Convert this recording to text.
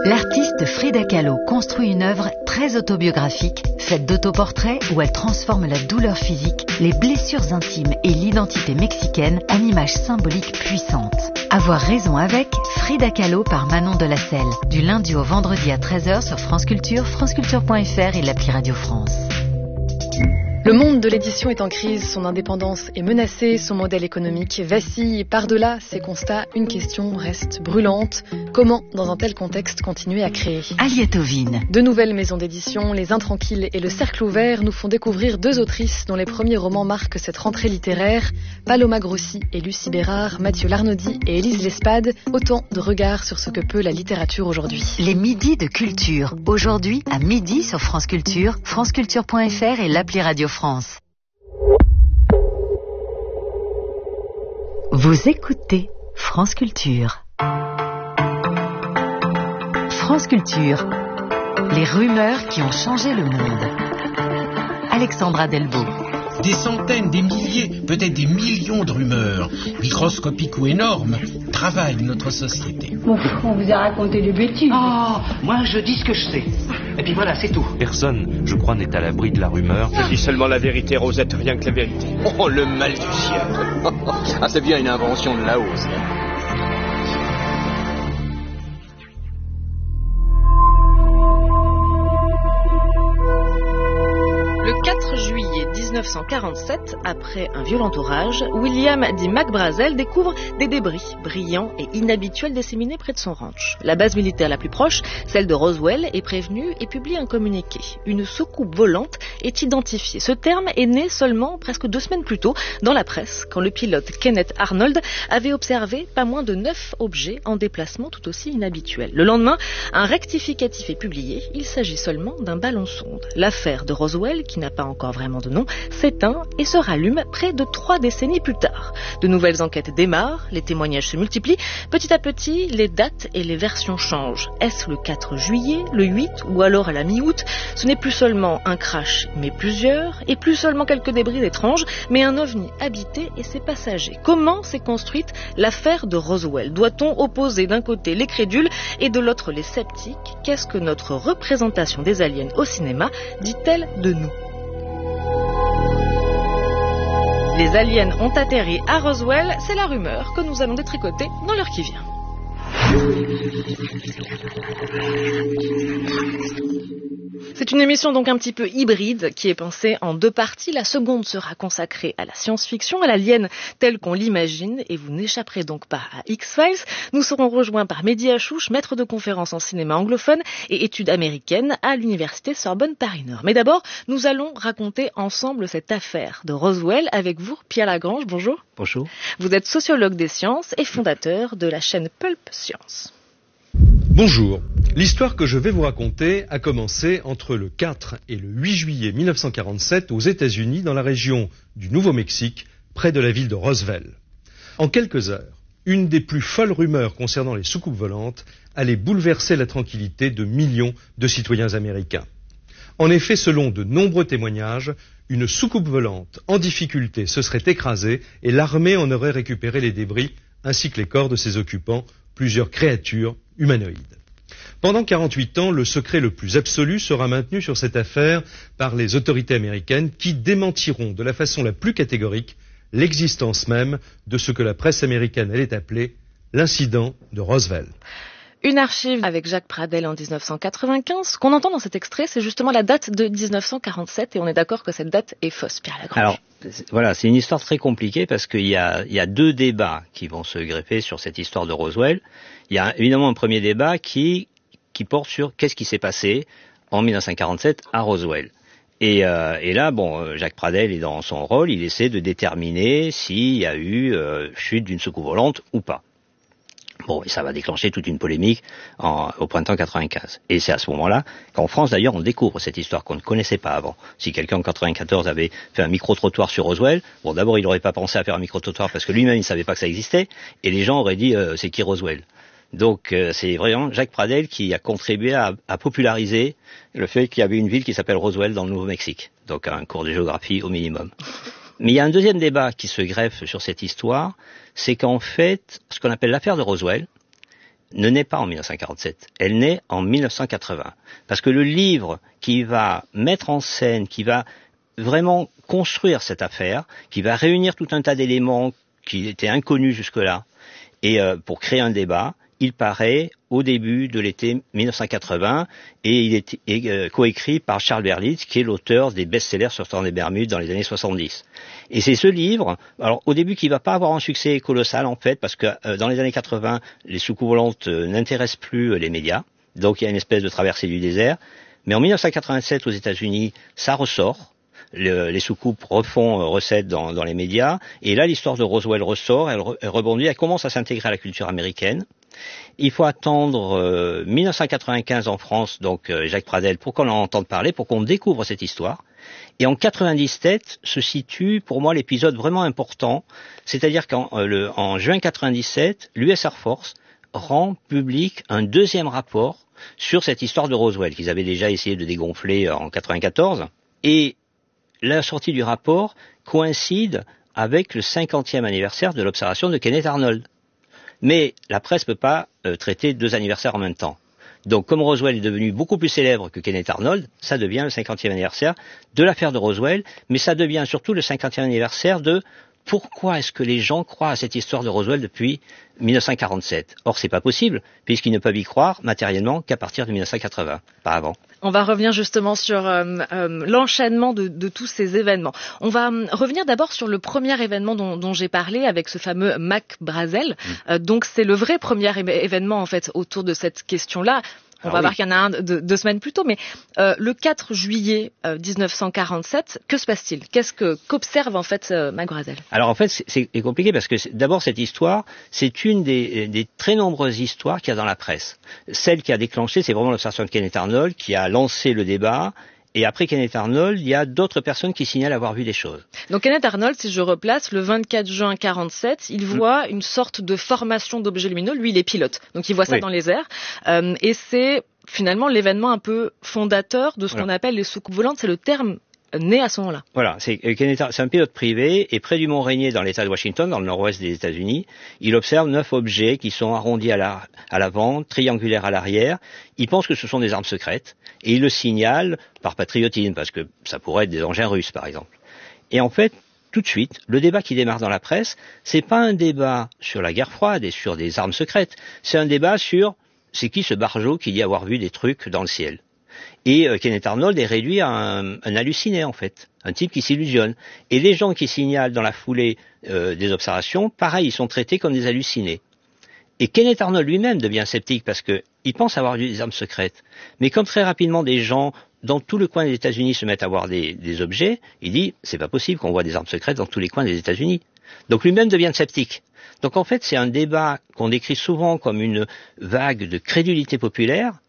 L'artiste Frida Kahlo construit une œuvre très autobiographique, faite d'autoportraits où elle transforme la douleur physique, les blessures intimes et l'identité mexicaine en images symboliques puissantes. Avoir raison avec Frida Kahlo par Manon Delacelle, du lundi au vendredi à 13h sur France Culture, franceculture.fr et l'appli Radio France. Le monde de l'édition est en crise, son indépendance est menacée, son modèle économique vacille. Par-delà ces constats, une question reste brûlante. Comment, dans un tel contexte, continuer à créer ? Aliette Ovine. De nouvelles maisons d'édition, Les Intranquilles et Le Cercle Ouvert, nous font découvrir deux autrices dont les premiers romans marquent cette rentrée littéraire. Paloma Grossi et Lucie Bérard, Mathieu Larnaudy et Élise Lespade. Autant de regards sur ce que peut la littérature aujourd'hui. Les midis de culture. Aujourd'hui, à midi sur France Culture, franceculture.fr et l'appli Radio France. Vous écoutez France Culture. France Culture. Les rumeurs qui ont changé le monde. Alexandra Delvaux. Des centaines, des milliers, peut-être des millions de rumeurs, microscopiques ou énormes, travaillent notre société. Bon, on vous a raconté des bêtises. Oh, moi je dis ce que je sais. Et puis voilà, c'est tout. Personne, je crois, n'est à l'abri de la rumeur. Je dis seulement la vérité, Rosette, rien que la vérité. Oh, le mal du ciel. Ah, c'est bien une invention de là-haut, ça. Le 4 juillet 1947, après un violent orage, William D. McBrazel découvre des débris brillants et inhabituels disséminés près de son ranch. La base militaire la plus proche, celle de Roswell, est prévenue et publie un communiqué. Une soucoupe volante est identifiée. Ce terme est né seulement presque 2 semaines plus tôt dans la presse, quand le pilote Kenneth Arnold avait observé pas moins de 9 objets en déplacement tout aussi inhabituels. Le lendemain, un rectificatif est publié. Il s'agit seulement d'un ballon-sonde. L'affaire de Roswell, qui n'a pas encore vraiment de nom, s'éteint et se rallume près de 3 décennies plus tard. De nouvelles enquêtes démarrent, les témoignages se multiplient. Petit à petit, les dates et les versions changent. Est-ce le 4 juillet, le 8 ou alors à la mi-août ? Ce n'est plus seulement un crash, mais plusieurs, et plus seulement quelques débris étranges, mais un ovni habité et ses passagers. Comment s'est construite l'affaire de Roswell ? Doit-on opposer d'un côté les crédules et de l'autre les sceptiques ? Qu'est-ce que notre représentation des aliens au cinéma dit-elle de nous ? Les aliens ont atterri à Roswell, c'est la rumeur que nous allons détricoter dans l'heure qui vient. C'est une émission donc un petit peu hybride qui est pensée en 2 parties. La seconde sera consacrée à la science-fiction, à l'alien telle qu'on l'imagine, et vous n'échapperez donc pas à X-Files. Nous serons rejoints par Mehdi Achouch, maître de conférences en cinéma anglophone et études américaines à l'université Sorbonne Paris-Nord. Mais d'abord, nous allons raconter ensemble cette affaire de Roswell avec vous, Pierre Lagrange. Bonjour. Bonjour. Vous êtes sociologue des sciences et fondateur de la chaîne Pulp Science. Bonjour. L'histoire que je vais vous raconter a commencé entre le 4 et le 8 juillet 1947 aux États-Unis, dans la région du Nouveau-Mexique, près de la ville de Roswell. En quelques heures, une des plus folles rumeurs concernant les soucoupes volantes allait bouleverser la tranquillité de millions de citoyens américains. En effet, selon de nombreux témoignages, une soucoupe volante en difficulté se serait écrasée et l'armée en aurait récupéré les débris ainsi que les corps de ses occupants, plusieurs créatures humanoïdes. Pendant 48 ans, le secret le plus absolu sera maintenu sur cette affaire par les autorités américaines qui démentiront de la façon la plus catégorique l'existence même de ce que la presse américaine allait appeler l'incident de Roswell. Une archive avec Jacques Pradel en 1995. Ce qu'on entend dans cet extrait, c'est justement la date de 1947 et on est d'accord que cette date est fausse, Pierre Lagrange. Alors, voilà, c'est une histoire très compliquée parce qu'il y a 2 débats qui vont se greffer sur cette histoire de Roswell. Il y a évidemment un premier débat qui porte sur qu'est-ce qui s'est passé en 1947 à Roswell. Et là, Jacques Pradel est dans son rôle, il essaie de déterminer s'il y a eu chute d'une soucoupe volante ou pas. Bon, et ça va déclencher toute une polémique au printemps 95. Et c'est à ce moment-là qu'en France, d'ailleurs, on découvre cette histoire qu'on ne connaissait pas avant. Si quelqu'un en 94 avait fait un micro-trottoir sur Roswell, bon, d'abord, il n'aurait pas pensé à faire un micro-trottoir parce que lui-même, il ne savait pas que ça existait, et les gens auraient dit, c'est qui Roswell ? Donc, c'est vraiment Jacques Pradel qui a contribué à populariser le fait qu'il y avait une ville qui s'appelle Roswell dans le Nouveau-Mexique. Donc, un cours de géographie au minimum. Mais il y a un deuxième débat qui se greffe sur cette histoire, c'est qu'en fait, ce qu'on appelle l'affaire de Roswell ne naît pas en 1947, elle naît en 1980. Parce que le livre qui va mettre en scène, qui va vraiment construire cette affaire, qui va réunir tout un tas d'éléments qui étaient inconnus jusque-là, et pour créer un débat, il paraît au début de l'été 1980 et il est coécrit par Charles Berlitz, qui est l'auteur des best-sellers sur le temps des Bermudes dans les années 70. Et c'est ce livre, alors au début qui va pas avoir un succès colossal en fait, parce que dans les années 80, les soucoupes volantes n'intéressent plus les médias, donc il y a une espèce de traversée du désert. Mais en 1987 aux États-Unis, ça ressort. Les soucoupes refont recette dans les médias, et là l'histoire de Roswell ressort, elle rebondit, elle commence à s'intégrer à la culture américaine. Il faut attendre 1995 en France, donc Jacques Pradel, pour qu'on en entende parler, pour qu'on découvre cette histoire. Et en 97 se situe pour moi l'épisode vraiment important, c'est-à-dire qu'en juin 97, l'US Air Force rend public un deuxième rapport sur cette histoire de Roswell, qu'ils avaient déjà essayé de dégonfler en 94, et la sortie du rapport coïncide avec le 50e anniversaire de l'observation de Kenneth Arnold. Mais la presse ne peut pas traiter deux anniversaires en même temps. Donc comme Roswell est devenu beaucoup plus célèbre que Kenneth Arnold, ça devient le 50e anniversaire de l'affaire de Roswell, mais ça devient surtout le 50e anniversaire de pourquoi est-ce que les gens croient à cette histoire de Roswell depuis 1947. Or, c'est pas possible, puisqu'ils ne peuvent y croire matériellement qu'à partir de 1980, pas avant. On va revenir justement sur l'enchaînement de tous ces événements. On va revenir d'abord sur le premier événement dont j'ai parlé, avec ce fameux Mac Brazel. Donc, c'est le vrai premier événement, en fait, autour de cette question-là. On va voir qu'il y en a un deux semaines plus tôt, mais le 4 juillet 1947, que se passe-t-il? Qu'observe en fait Mac Brazel? Alors en fait, c'est compliqué parce que d'abord cette histoire, c'est une des très nombreuses histoires qu'il y a dans la presse. Celle qui a déclenché, c'est vraiment l'observation de Kenneth Arnold qui a lancé le débat. Et après Kenneth Arnold, il y a d'autres personnes qui signalent avoir vu des choses. Donc Kenneth Arnold, si je replace, le 24 juin 47, il voit une sorte de formation d'objets lumineux. Lui, il est pilote, donc il voit ça dans les airs. Et c'est finalement l'événement un peu fondateur de ce qu'on appelle les soucoupes volantes. C'est le terme né à ce moment-là. Voilà, c'est un pilote privé, et près du Mont Rainier, dans l'État de Washington, dans le nord-ouest des États-Unis, il observe 9 objets qui sont arrondis à l'avant, triangulaires à l'arrière. Il pense que ce sont des armes secrètes, et il le signale par patriotisme, parce que ça pourrait être des engins russes, par exemple. Et en fait, tout de suite, le débat qui démarre dans la presse, c'est pas un débat sur la guerre froide et sur des armes secrètes, c'est un débat sur c'est qui ce barjot qui dit avoir vu des trucs dans le ciel. Et Kenneth Arnold est réduit à un halluciné, en fait, un type qui s'illusionne. Et les gens qui signalent dans la foulée des observations, pareil, ils sont traités comme des hallucinés. Et Kenneth Arnold lui-même devient sceptique parce qu'il pense avoir vu des armes secrètes. Mais comme très rapidement des gens dans tout le coin des États-Unis se mettent à voir des objets, il dit c'est pas possible qu'on voit des armes secrètes dans tous les coins des États-Unis. Donc lui-même devient sceptique. Donc en fait, c'est un débat qu'on décrit souvent comme une vague de crédulité populaire,